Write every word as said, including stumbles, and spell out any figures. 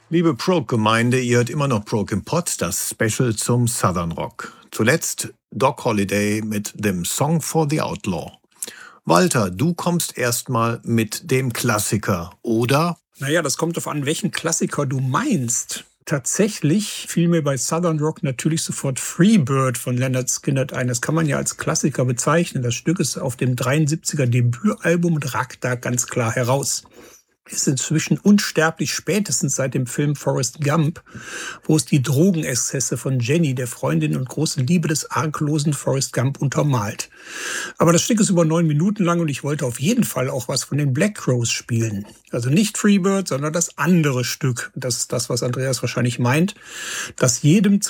Liebe Prog-Gemeinde, ihr hört immer noch Prog im Pod, das Special zum Southern Rock. Zuletzt Doc Holliday mit dem Song for the Outlaw. Walter, du kommst erstmal mit dem Klassiker, oder? Naja, das kommt darauf an, welchen Klassiker du meinst. Tatsächlich fiel mir bei Southern Rock natürlich sofort Freebird von Lynyrd Skynyrd ein. Das kann man ja als Klassiker bezeichnen. Das Stück ist auf dem dreiundsiebziger Debütalbum und ragt da ganz klar heraus. Ist inzwischen unsterblich, spätestens seit dem Film Forrest Gump, wo es die Drogenexzesse von Jenny, der Freundin und großen Liebe des arglosen Forrest Gump, untermalt. Aber das Stück ist über neun Minuten lang und ich wollte auf jeden Fall auch was von den Black Crowes spielen. Also nicht Freebird, sondern das andere Stück. Das ist das, was Andreas wahrscheinlich meint, das jedem